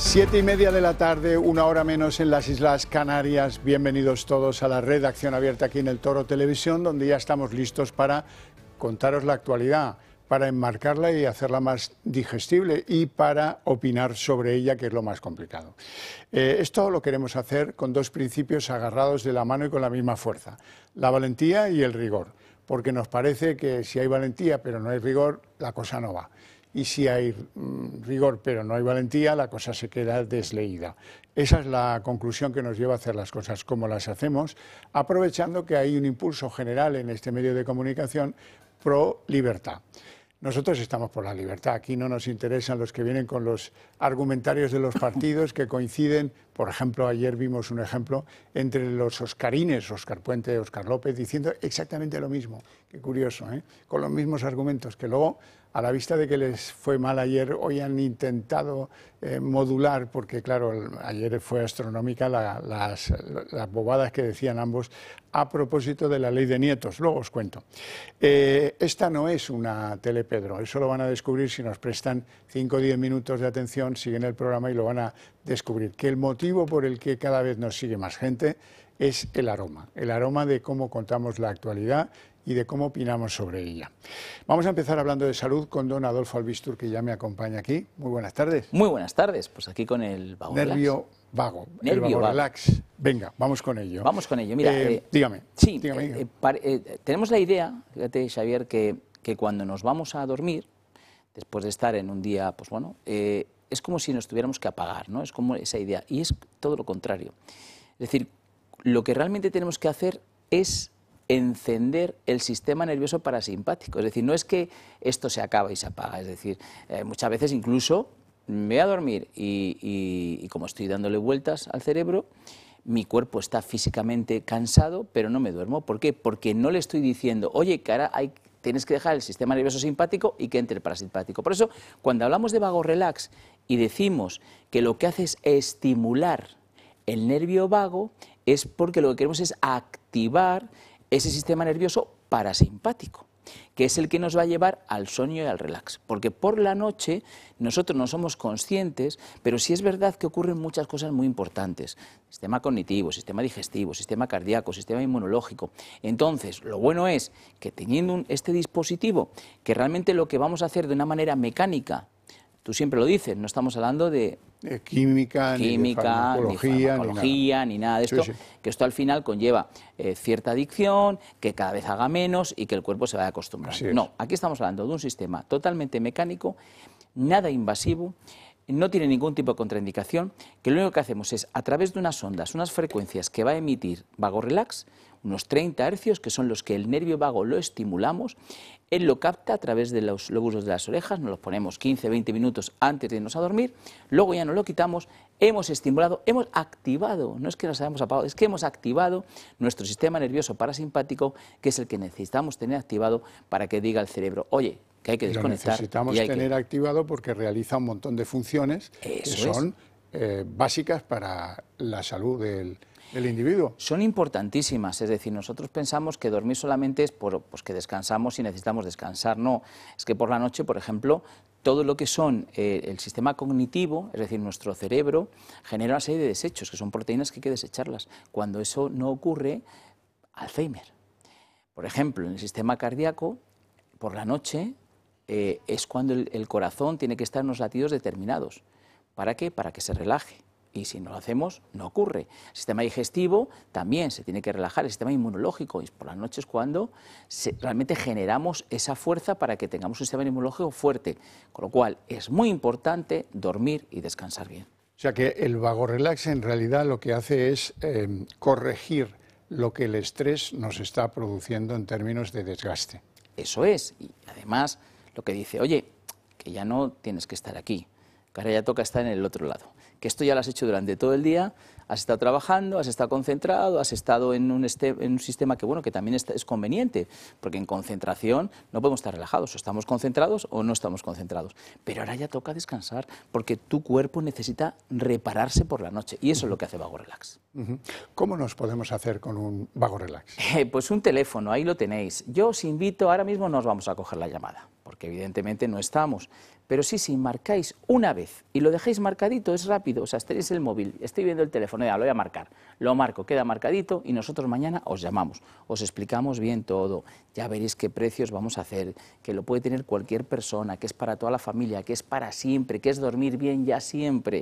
7:30 de la tarde, 1 hora menos en las Islas Canarias. Bienvenidos todos a la red de Acción Abierta aquí en el Toro Televisión, donde ya estamos listos para contaros la actualidad, para enmarcarla y hacerla más digestible y para opinar sobre ella, que es lo más complicado. Esto lo queremos hacer con dos principios agarrados de la mano y con la misma fuerza: la valentía y el rigor, porque nos parece que si hay valentía pero no hay rigor, la cosa no va. Y si hay rigor pero no hay valentía, la cosa se queda desleída. Esa es la conclusión que nos lleva a hacer las cosas como las hacemos, aprovechando que hay un impulso general en este medio de comunicación pro libertad. Nosotros estamos por la libertad, aquí no nos interesan los que vienen con los argumentarios de los partidos que coinciden. Por ejemplo, ayer vimos un ejemplo entre los oscarines, Óscar Puente, Óscar López, diciendo exactamente lo mismo. Qué curioso, ¿eh? Con los mismos argumentos, que luego, a la vista de que les fue mal ayer, hoy han intentado modular, porque claro, ayer fue astronómica las bobadas que decían ambos a propósito de la ley de nietos. Luego os cuento. Esta no es una tele Pedro, eso lo van a descubrir si nos prestan 5 o 10 minutos de atención, siguen el programa y lo van a descubrir. Que el motivo por el que cada vez nos sigue más gente es el aroma de cómo contamos la actualidad y de cómo opinamos sobre ella. Vamos a empezar hablando de salud con don Adolfo Albistur, que ya me acompaña aquí. Muy buenas tardes. Muy buenas tardes, pues aquí con el vago Nervio vago, el vago relax. Venga, vamos con ello. Vamos con ello, mira. Dígame. Sí, dígame. Tenemos la idea, fíjate, Xavier, que cuando nos vamos a dormir, después de estar en un día, pues bueno, es como si nos tuviéramos que apagar, ¿no? Es como esa idea, y es todo lo contrario. Es decir, lo que realmente tenemos que hacer es encender el sistema nervioso parasimpático. Es decir, no es que esto se acaba y se apaga. Es decir, muchas veces incluso me voy a dormir y como estoy dándole vueltas al cerebro, mi cuerpo está físicamente cansado, pero no me duermo. ¿Por qué? Porque no le estoy diciendo, oye, que ahora tienes que dejar el sistema nervioso simpático y que entre el parasimpático. Por eso, cuando hablamos de vago relax y decimos que lo que hace es estimular el nervio vago, es porque lo que queremos es activar ese sistema nervioso parasimpático, que es el que nos va a llevar al sueño y al relax. Porque por la noche nosotros no somos conscientes, pero sí es verdad que ocurren muchas cosas muy importantes. Sistema cognitivo, sistema digestivo, sistema cardíaco, sistema inmunológico. Entonces, lo bueno es que teniendo este dispositivo, que realmente lo que vamos a hacer de una manera mecánica, tú siempre lo dices, no estamos hablando de química, ni farmacología, ni nada de esto, sí. Que esto al final conlleva cierta adicción, que cada vez haga menos y que el cuerpo se vaya acostumbrando. No, aquí estamos hablando de un sistema totalmente mecánico, nada invasivo, no tiene ningún tipo de contraindicación, que lo único que hacemos es, a través de unas ondas, unas frecuencias que va a emitir vago relax, unos 30 hercios, que son los que el nervio vago lo estimulamos, él lo capta a través de los lóbulos de las orejas, nos los ponemos 15-20 minutos antes de irnos a dormir, luego ya nos lo quitamos, hemos estimulado, hemos activado, no es que nos hayamos apagado, es que hemos activado nuestro sistema nervioso parasimpático, que es el que necesitamos tener activado para que diga al cerebro, oye, que hay que desconectar. Lo necesitamos tener activado porque realiza un montón de funciones que son básicas para la salud del individuo. Son importantísimas, es decir, nosotros pensamos que dormir solamente es pues que descansamos y necesitamos descansar. No, es que por la noche, por ejemplo, todo lo que son el sistema cognitivo, es decir, nuestro cerebro, genera una serie de desechos, que son proteínas que hay que desecharlas. Cuando eso no ocurre, Alzheimer. Por ejemplo, en el sistema cardíaco, por la noche, es cuando el corazón tiene que estar en unos latidos determinados. ¿Para qué? Para que se relaje. Y si no lo hacemos, no ocurre. El sistema digestivo también se tiene que relajar, el sistema inmunológico, y por las noches cuando realmente generamos esa fuerza para que tengamos un sistema inmunológico fuerte. Con lo cual, es muy importante dormir y descansar bien. O sea que el vago relax en realidad lo que hace es corregir lo que el estrés nos está produciendo en términos de desgaste. Eso es. Y además, lo que dice, oye, que ya no tienes que estar aquí, que ahora ya toca estar en el otro lado. Que esto ya lo has hecho durante todo el día, has estado trabajando, has estado concentrado, has estado en un sistema que, bueno, que también es conveniente, porque en concentración no podemos estar relajados, o estamos concentrados o no estamos concentrados. Pero ahora ya toca descansar, porque tu cuerpo necesita repararse por la noche, y eso es lo que hace Vago Relax. ¿Cómo nos podemos hacer con un Vago Relax? Pues un teléfono, ahí lo tenéis. Yo os invito, ahora mismo no os vamos a coger la llamada, porque evidentemente no estamos, Pero sí, si marcáis una vez y lo dejáis marcadito, es rápido, o sea, tenéis el móvil, estoy viendo el teléfono, ya lo voy a marcar, lo marco, queda marcadito y nosotros mañana os llamamos, os explicamos bien todo, ya veréis qué precios vamos a hacer, que lo puede tener cualquier persona, que es para toda la familia, que es para siempre, que es dormir bien ya siempre.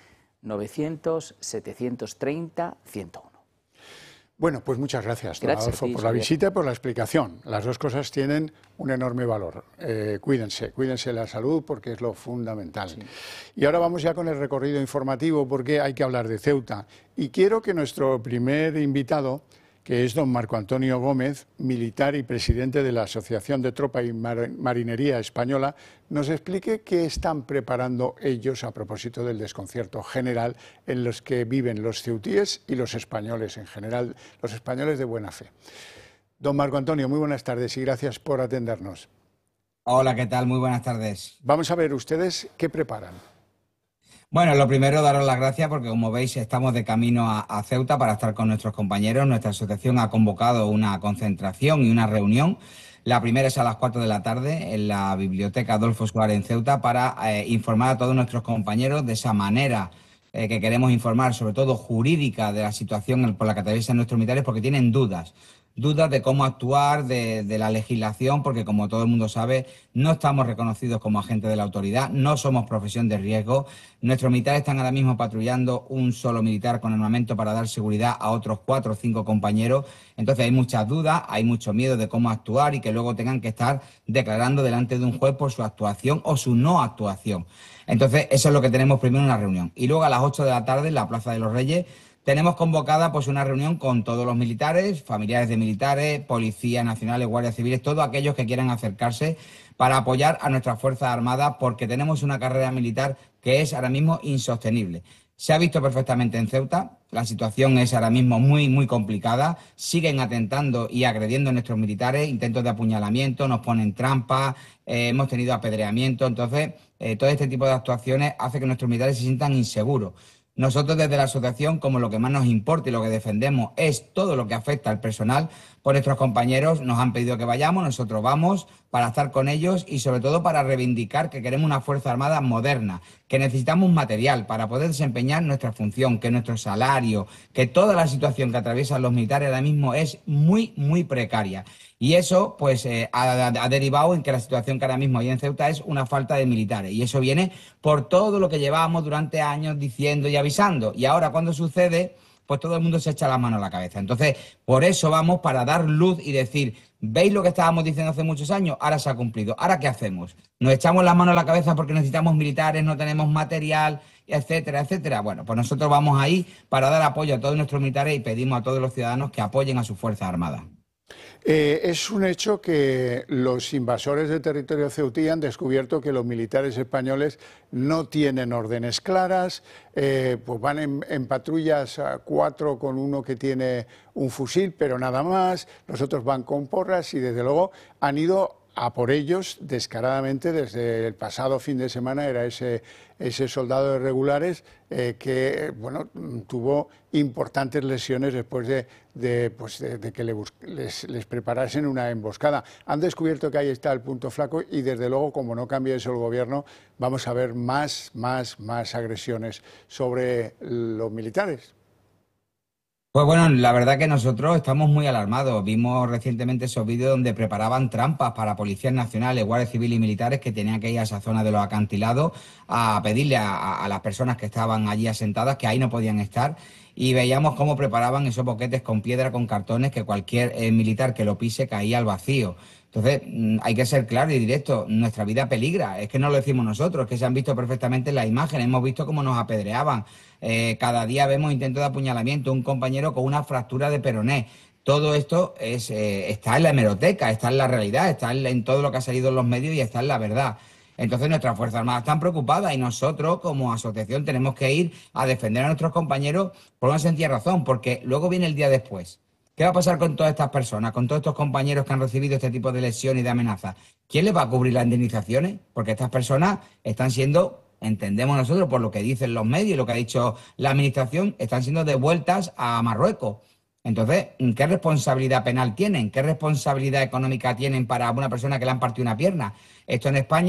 900-730-101. Bueno, pues muchas gracias, don Adolfo, por la visita y por la explicación. Las dos cosas tienen un enorme valor. Cuídense de la salud porque es lo fundamental. Sí. Y ahora vamos ya con el recorrido informativo porque hay que hablar de Ceuta. Y quiero que nuestro primer invitado, que es don Marco Antonio Gómez, militar y presidente de la Asociación de Tropa y Marinería Española, nos explique qué están preparando ellos a propósito del desconcierto general en los que viven los ceutíes y los españoles en general, los españoles de buena fe. Don Marco Antonio, muy buenas tardes y gracias por atendernos. Hola, ¿qué tal? Muy buenas tardes. Vamos a ver, ¿ustedes qué preparan? Bueno, lo primero, daros las gracias porque, como veis, estamos de camino a Ceuta para estar con nuestros compañeros. Nuestra asociación ha convocado una concentración y una reunión. La primera es a las 4 de la tarde en la Biblioteca Adolfo Suárez en Ceuta para informar a todos nuestros compañeros de esa manera que queremos informar, sobre todo jurídica, de la situación por la que atraviesan nuestros militares porque tienen dudas de cómo actuar, de la legislación, porque como todo el mundo sabe, no estamos reconocidos como agentes de la autoridad, no somos profesión de riesgo. Nuestros militares están ahora mismo patrullando un solo militar con armamento para dar seguridad a otros 4 o 5 compañeros. Entonces hay muchas dudas, hay mucho miedo de cómo actuar y que luego tengan que estar declarando delante de un juez por su actuación o su no actuación. Entonces eso es lo que tenemos primero en una reunión. Y luego a las 8 de la tarde en la Plaza de los Reyes tenemos convocada pues una reunión con todos los militares, familiares de militares, policías nacionales, guardias civiles, todos aquellos que quieran acercarse para apoyar a nuestras Fuerzas Armadas porque tenemos una carrera militar que es ahora mismo insostenible. Se ha visto perfectamente en Ceuta, la situación es ahora mismo muy complicada, siguen atentando y agrediendo a nuestros militares, intentos de apuñalamiento, nos ponen trampas, hemos tenido apedreamiento, entonces todo este tipo de actuaciones hace que nuestros militares se sientan inseguros. Nosotros desde la asociación, como lo que más nos importa y lo que defendemos es todo lo que afecta al personal, pues nuestros compañeros nos han pedido que vayamos, nosotros vamos para estar con ellos y sobre todo para reivindicar que queremos una Fuerza Armada moderna, que necesitamos material para poder desempeñar nuestra función, que nuestro salario, que toda la situación que atraviesan los militares ahora mismo es muy precaria. Y eso pues ha derivado en que la situación que ahora mismo hay en Ceuta es una falta de militares. Y eso viene por todo lo que llevábamos durante años diciendo y avisando. Y ahora cuando sucede, pues todo el mundo se echa las manos a la cabeza. Entonces, por eso vamos para dar luz y decir, ¿veis lo que estábamos diciendo hace muchos años? Ahora se ha cumplido. ¿Ahora qué hacemos? ¿Nos echamos las manos a la cabeza porque necesitamos militares, no tenemos material, etcétera, etcétera? Bueno, pues nosotros vamos ahí para dar apoyo a todos nuestros militares y pedimos a todos los ciudadanos que apoyen a sus Fuerzas Armadas. Es un hecho que los invasores del territorio ceutí han descubierto que los militares españoles no tienen órdenes claras, pues van en patrullas 4 con uno que tiene un fusil, pero nada más, los otros van con porras y desde luego han ido a por ellos descaradamente desde el pasado fin de semana. Era ese soldado de regulares que bueno, tuvo importantes lesiones después de que les preparasen una emboscada. Han descubierto que ahí está el punto flaco y desde luego, como no cambie eso el gobierno, vamos a ver más agresiones sobre los militares. Pues bueno, la verdad que nosotros estamos muy alarmados. Vimos recientemente esos vídeos donde preparaban trampas para policías nacionales, guardias civiles y militares que tenían que ir a esa zona de los acantilados a pedirle a las personas que estaban allí asentadas que ahí no podían estar. Y veíamos cómo preparaban esos boquetes con piedra, con cartones, que cualquier militar que lo pise caía al vacío. Entonces, hay que ser claro y directo, nuestra vida peligra, es que no lo decimos nosotros, es que se han visto perfectamente en las imágenes, hemos visto cómo nos apedreaban, cada día vemos intentos de apuñalamiento, un compañero con una fractura de peroné. Todo esto está en la hemeroteca, está en la realidad, está en todo lo que ha salido en los medios y está en la verdad. Entonces nuestras Fuerzas Armadas están preocupadas y nosotros como asociación tenemos que ir a defender a nuestros compañeros por una sencilla razón, porque luego viene el día después. ¿Qué va a pasar con todas estas personas, con todos estos compañeros que han recibido este tipo de lesiones y de amenazas? ¿Quién les va a cubrir las indemnizaciones? Porque estas personas están siendo, entendemos nosotros por lo que dicen los medios y lo que ha dicho la administración, están siendo devueltas a Marruecos. Entonces, ¿qué responsabilidad penal tienen? ¿Qué responsabilidad económica tienen para una persona que le han partido una pierna? Esto en España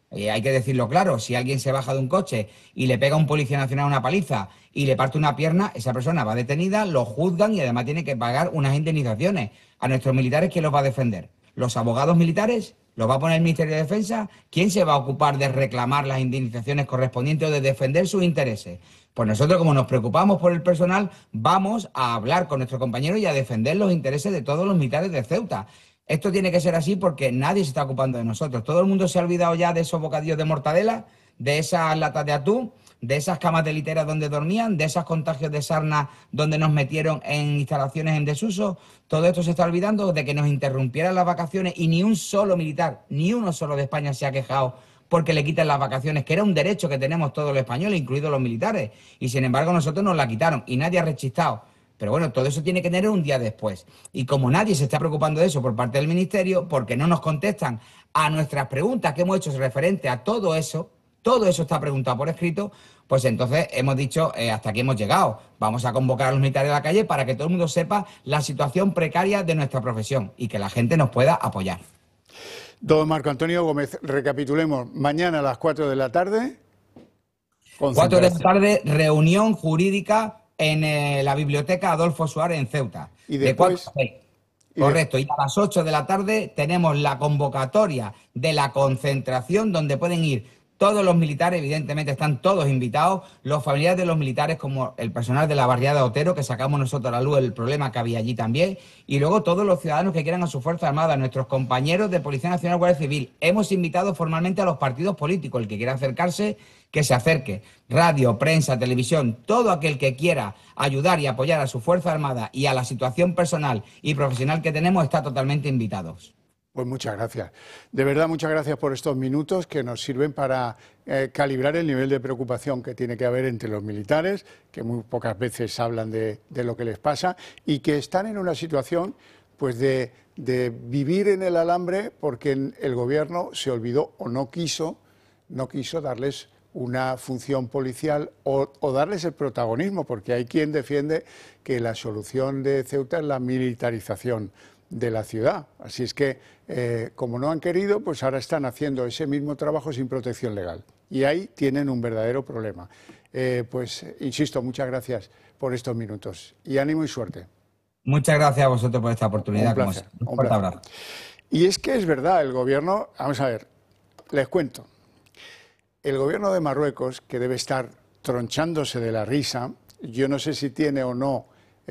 Hay que decirlo claro, si alguien se baja de un coche y le pega a un policía nacional una paliza y le parte una pierna, esa persona va detenida, lo juzgan y además tiene que pagar unas indemnizaciones. A nuestros militares, ¿quién los va a defender? ¿Los abogados militares? ¿Los va a poner el Ministerio de Defensa? ¿Quién se va a ocupar de reclamar las indemnizaciones correspondientes o de defender sus intereses? Pues nosotros, como nos preocupamos por el personal, vamos a hablar con nuestros compañeros y a defender los intereses de todos los militares de Ceuta. Esto tiene que ser así porque nadie se está ocupando de nosotros. Todo el mundo se ha olvidado ya de esos bocadillos de mortadela, de esas latas de atún, de esas camas de litera donde dormían, de esos contagios de sarna donde nos metieron en instalaciones en desuso. Todo esto se está olvidando de que nos interrumpieran las vacaciones y ni un solo militar, ni uno solo de España se ha quejado porque le quitan las vacaciones, que era un derecho que tenemos todos los españoles, incluidos los militares. Y sin embargo nosotros nos la quitaron y nadie ha rechistado. Pero bueno, todo eso tiene que tener un día después. Y como nadie se está preocupando de eso por parte del Ministerio, porque no nos contestan a nuestras preguntas que hemos hecho referente a todo eso está preguntado por escrito, pues entonces hemos dicho, hasta aquí hemos llegado. Vamos a convocar a los militares a la calle para que todo el mundo sepa la situación precaria de nuestra profesión y que la gente nos pueda apoyar. Don Marco Antonio Gómez, recapitulemos. Mañana a las 4 de la tarde. 4 de la tarde, reunión jurídica en la biblioteca Adolfo Suárez en Ceuta. Y después, de 4 a 6. Correcto. Y a las 8 de la tarde tenemos la convocatoria de la concentración donde pueden ir todos los militares, evidentemente están todos invitados, los familiares de los militares como el personal de la barriada Otero, que sacamos nosotros a la luz el problema que había allí también, y luego todos los ciudadanos que quieran a su Fuerza Armada, nuestros compañeros de Policía Nacional, Guardia Civil. Hemos invitado formalmente a los partidos políticos, el que quiera acercarse, que se acerque. Radio, prensa, televisión, todo aquel que quiera ayudar y apoyar a su Fuerza Armada y a la situación personal y profesional que tenemos está totalmente invitados. Pues muchas gracias. De verdad, muchas gracias por estos minutos que nos sirven para calibrar el nivel de preocupación que tiene que haber entre los militares, que muy pocas veces hablan de lo que les pasa y que están en una situación pues de vivir en el alambre porque el gobierno se olvidó o no quiso darles una función policial o darles el protagonismo, porque hay quien defiende que la solución de Ceuta es la militarización de la ciudad. Así es que, como no han querido, pues ahora están haciendo ese mismo trabajo sin protección legal. Y ahí tienen un verdadero problema. Pues, insisto, muchas gracias por estos minutos. Y ánimo y suerte. Muchas gracias a vosotros por esta oportunidad. Un placer. Un fuerte abrazo. Y es que es verdad, el gobierno, vamos a ver, les cuento. El gobierno de Marruecos, que debe estar tronchándose de la risa, yo no sé si tiene o no,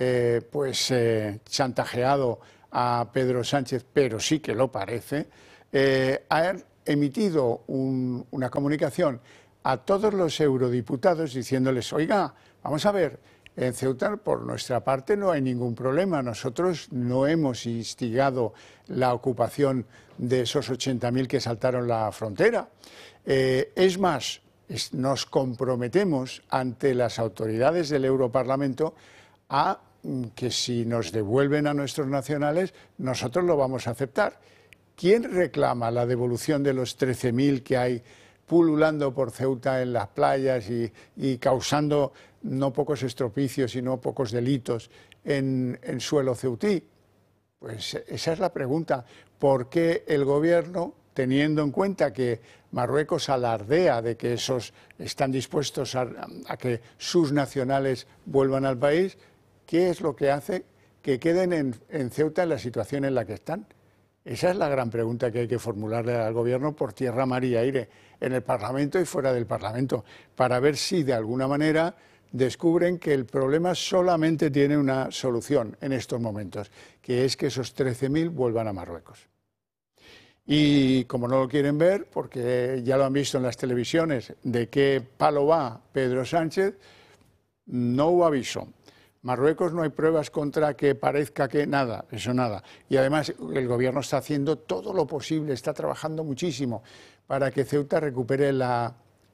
chantajeado a Pedro Sánchez, pero sí que lo parece, ha emitido una comunicación a todos los eurodiputados diciéndoles, oiga, vamos a ver, en Ceuta por nuestra parte no hay ningún problema, nosotros no hemos instigado la ocupación de esos 80.000 que saltaron la frontera. Es más, nos comprometemos ante las autoridades del Europarlamento a que si nos devuelven a nuestros nacionales, nosotros lo vamos a aceptar. ¿Quién reclama la devolución de los 13.000 que hay pululando por Ceuta en las playas y causando no pocos estropicios y no pocos delitos en suelo ceutí? Pues esa es la pregunta. ¿Por qué el gobierno, teniendo en cuenta que Marruecos alardea de que esos están dispuestos a que sus nacionales vuelvan al país, qué es lo que hace que queden en Ceuta en la situación en la que están? Esa es la gran pregunta que hay que formularle al gobierno por tierra, mar y aire, en el Parlamento y fuera del Parlamento, para ver si de alguna manera descubren que el problema solamente tiene una solución en estos momentos, que es que esos 13.000 vuelvan a Marruecos. Y como no lo quieren ver, porque ya lo han visto en las televisiones de qué palo va Pedro Sánchez, no hubo aviso. Marruecos no hay pruebas contra que parezca que nada, eso nada. Y además el gobierno está haciendo todo lo posible, está trabajando muchísimo para que Ceuta recupere la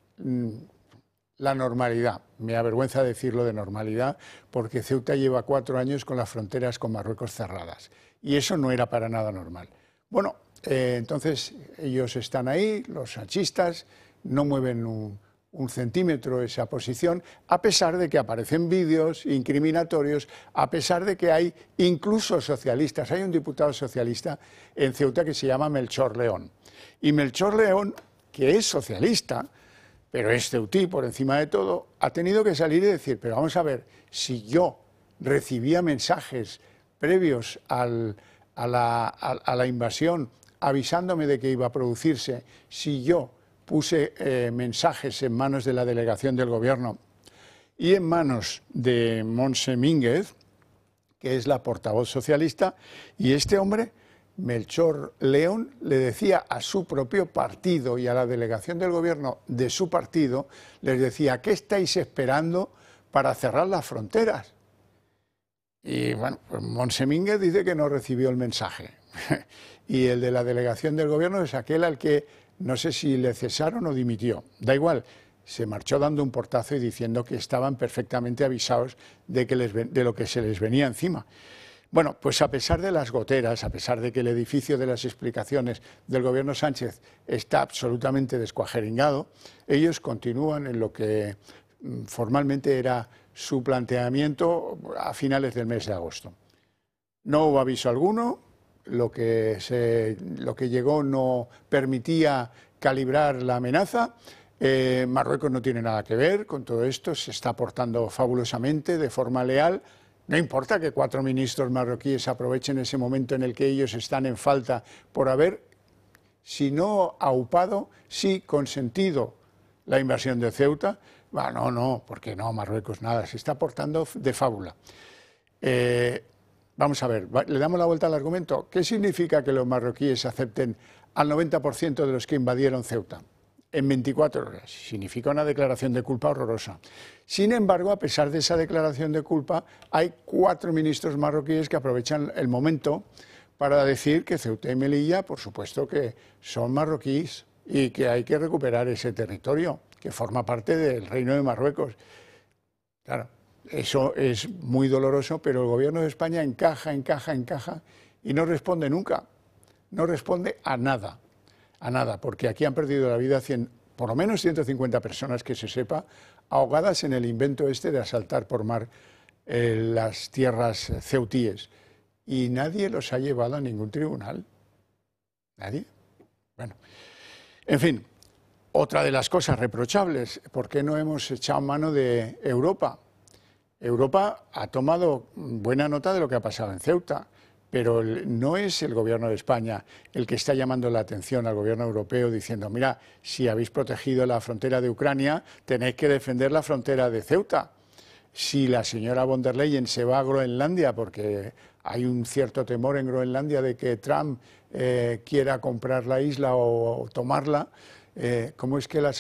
normalidad. Me avergüenza decirlo de normalidad, porque Ceuta lleva 4 años con las fronteras con Marruecos cerradas. Y eso no era para nada normal. Bueno, entonces ellos están ahí, los sanchistas, no mueven un centímetro esa posición, a pesar de que aparecen vídeos incriminatorios, a pesar de que hay incluso socialistas. Hay un diputado socialista en Ceuta que se llama Melchor León. Y Melchor León que es socialista, pero es ceutí por encima de todo, ha tenido que salir y decir, pero vamos a ver, si yo recibía mensajes previos a la invasión avisándome de que iba a producirse, si yo puse mensajes en manos de la delegación del gobierno y en manos de Montse Mínguez, que es la portavoz socialista, y este hombre, Melchor León, le decía a su propio partido y a la delegación del gobierno de su partido, les decía, ¿qué estáis esperando para cerrar las fronteras? Y bueno, pues Montse Mínguez dice que no recibió el mensaje. Y el de la delegación del gobierno es aquel al que no sé si le cesaron o dimitió. Da igual, se marchó dando un portazo y diciendo que estaban perfectamente avisados de lo que se les venía encima. Bueno, pues a pesar de las goteras, a pesar de que el edificio de las explicaciones del gobierno Sánchez está absolutamente descuajeringado, ellos continúan en lo que formalmente era su planteamiento a finales del mes de agosto. No hubo aviso alguno, lo que llegó no permitía calibrar la amenaza. Marruecos no tiene nada que ver con todo esto, se está portando fabulosamente, de forma leal. No importa que 4 ministros marroquíes aprovechen ese momento en el que ellos están en falta por haber, si no aupado, sí consentido la invasión de Ceuta. Bueno, no, porque no, Marruecos nada, se está portando de fábula. Vamos a ver, le damos la vuelta al argumento. ¿Qué significa que los marroquíes acepten al 90% de los que invadieron Ceuta en 24 horas? Significa una declaración de culpa horrorosa. Sin embargo, a pesar de esa declaración de culpa, hay 4 ministros marroquíes que aprovechan el momento para decir que Ceuta y Melilla, por supuesto que son marroquíes y que hay que recuperar ese territorio que forma parte del Reino de Marruecos. Claro, eso es muy doloroso, pero el gobierno de España encaja y no responde nunca, no responde a nada, porque aquí han perdido la vida por lo menos 150 personas, que se sepa, ahogadas en el invento este de asaltar por mar las tierras ceutíes, y nadie los ha llevado a ningún tribunal, nadie. Bueno, en fin, otra de las cosas reprochables, ¿por qué no hemos echado mano de Europa? Europa ha tomado buena nota de lo que ha pasado en Ceuta, pero no es el gobierno de España el que está llamando la atención al gobierno europeo diciendo, mira, si habéis protegido la frontera de Ucrania, tenéis que defender la frontera de Ceuta. Si la señora von der Leyen se va a Groenlandia, porque hay un cierto temor en Groenlandia de que Trump quiera comprar la isla o tomarla, ¿cómo es que la